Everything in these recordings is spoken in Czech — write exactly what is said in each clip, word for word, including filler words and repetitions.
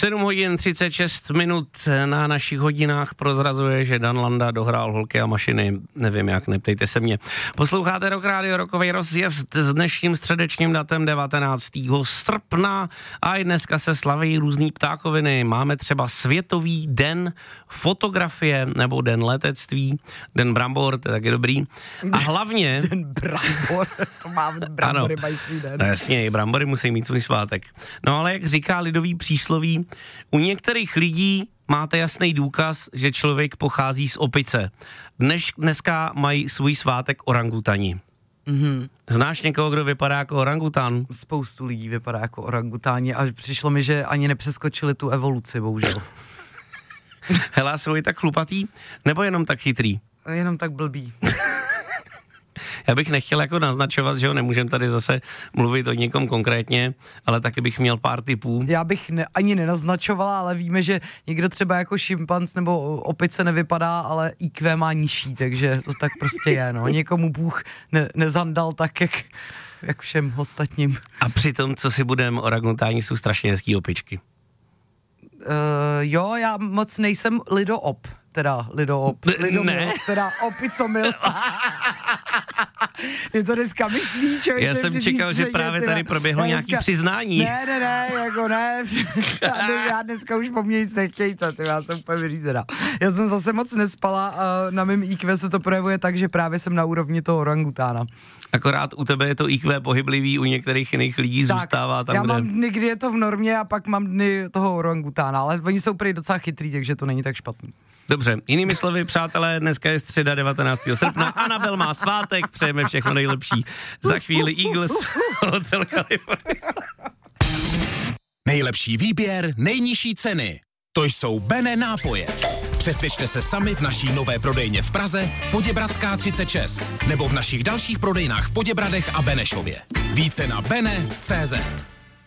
sedm hodin třicet šest minut na našich hodinách prozrazuje, že Dan Landa dohrál Holky a mašiny. Nevím jak, neptejte se mě. Posloucháte Rock Radio, rokovej rozjezd s dnešním středečním datem devatenáctého srpna a i dneska se slaví různý ptákoviny. Máme třeba Světový den fotografie nebo den letectví, den brambor, to je taky dobrý. A hlavně... Den brambor, to mám, brambory mají svůj den. No jasně, i brambory musí mít svůj svátek. No ale jak říká lidový přísloví, u některých lidí máte jasný důkaz, že člověk pochází z opice. Dnes, dneska mají svůj svátek orangutani. Mm-hmm. Znáš někoho, kdo vypadá jako orangutan? Spoustu lidí vypadá jako orangutáni a přišlo mi, že ani nepřeskočili tu evoluci, bohužel. Hele, jsou i tak chlupatý, nebo jenom tak chytrý? Jenom tak blbý. Já bych nechtěl jako naznačovat, že ho nemůžem tady zase mluvit o někom konkrétně, ale taky bych měl pár tipů. Já bych ne, ani nenaznačovala, ale víme, že někdo třeba jako šimpanz nebo opice nevypadá, ale í kvé má nižší, takže to tak prostě je, no. Někomu Bůh ne, nezandal tak, jak, jak všem ostatním. A přitom, co si budeme, orangutáni jsou strašně hezký opičky. Uh, jo, já moc nejsem lidoop, teda lidoop, lidomil, ne. teda opicomil. Je to dneska myslí, člověk. Já jsem čekal, že právě tady proběhlo nějaký dneska, přiznání. Ne, ne, ne, jako ne. Já dneska už po mně nic nechtějte, já jsem úplně vyřízená. Já jsem zase moc nespala a na mém í kvé se to projevuje tak, že právě jsem na úrovni toho orangutána. Akorát u tebe je to í kvé pohyblivý, u některých jiných lidí tak, zůstává tam, já kde... mám dny, kdy je to v normě a pak mám dny toho orangutána, ale oni jsou prý docela chytrý, takže to není tak špatný. Dobře, jinými slovy, přátelé, dneska je středa devatenáctého srpna, Anabel má svátek, přejeme všechno nejlepší. Za chvíli Eagles, Hotel California. Nejlepší výběr, nejnižší ceny. To jsou Bene nápoje. Přesvědčte se sami v naší nové prodejně v Praze, Poděbradská třicet šest, nebo v našich dalších prodejnách v Poděbradech a Benešově. Více na bene tečka cé zet.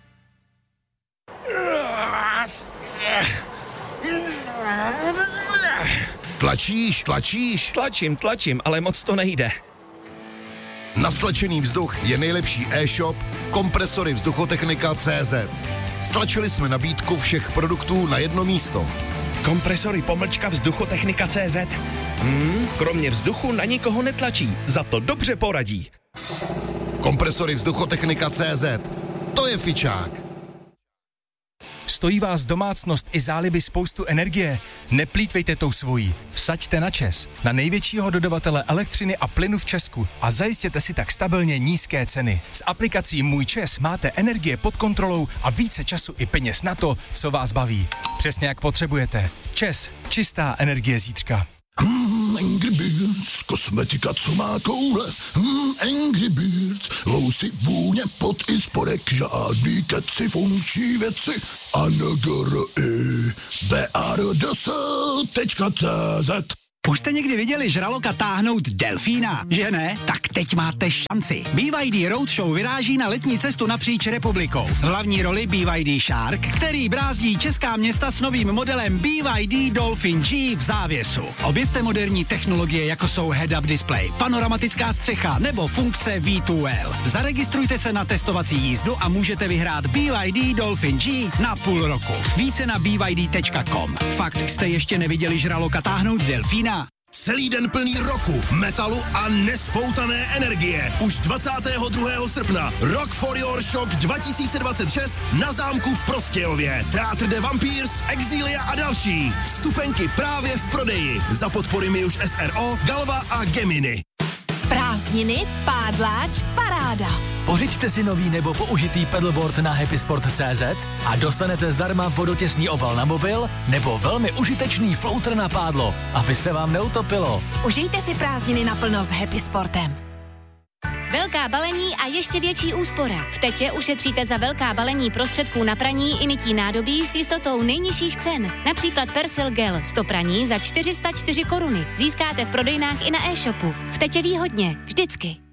Tlačíš, tlačíš? Tlačím, tlačím, ale moc to nejde. Na stlačený vzduch je nejlepší e-shop Kompresory vzduchotechnika tečka cé zet. Stlačili jsme nabídku všech produktů na jedno místo. Kompresory pomlčka vzduchotechnika tečka cé zet. Hmm, kromě vzduchu na nikoho netlačí, za to dobře poradí. Kompresory vzduchotechnika tečka cé zet. To je fičák. Stojí vás domácnost i záliby spoustu energie? Neplýtvejte tou svojí. Vsaďte na ČEZ, na největšího dodavatele elektřiny a plynu v Česku a zajistěte si tak stabilně nízké ceny. S aplikací Můj ČEZ máte energie pod kontrolou a více času i peněz na to, co vás baví. Přesně jak potřebujete. ČEZ, čistá energie zítřka. Hmm, Angry Birds, kosmetika, co má koule. Hmm, Angry Birds, housy, vůně, pot i spodek, žádný keci, funkční věci. A N G R I B R D S tečka cé zet. Už jste někdy viděli žraloka táhnout delfína, že ne? Tak teď máte šanci. B Y D Roadshow vyráží na letní cestu napříč republikou. V hlavní roli B Y D Shark, který brázdí česká města s novým modelem B Y D Dolphin G v závěsu. Objevte moderní technologie, jako jsou head-up display, panoramatická střecha nebo funkce V dva L. Zaregistrujte se na testovací jízdu a můžete vyhrát B Y D Dolphin G na půl roku. Více na b y d tečka com. Fakt jste ještě neviděli žraloka táhnout delfína? Celý den plný roku, metalu a nespoutané energie. Už dvacátého druhého srpna Rock for Your Shock dva tisíce dvacet šest na zámku v Prostějově. Teatr de Vampires, Exilia a další. Vstupenky právě v prodeji. Za podpory Miuš S R O, Galva a Gemini. Prázdniny, pádláč, paráda. Pořiďte si nový nebo použitý pedalboard na happysport tečka cé zet a dostanete zdarma vodotěsný obal na mobil nebo velmi užitečný floater na pádlo, aby se vám neutopilo. Užijte si prázdniny naplno s Happy Sportem. Velká balení a ještě větší úspora. V Tetě ušetříte za velká balení prostředků na praní i mytí nádobí s jistotou nejnižších cen. Například Persil Gel sto praní za čtyři sta čtyři koruny. Získáte v prodejnách i na e-shopu. V Tetě výhodně. Vždycky.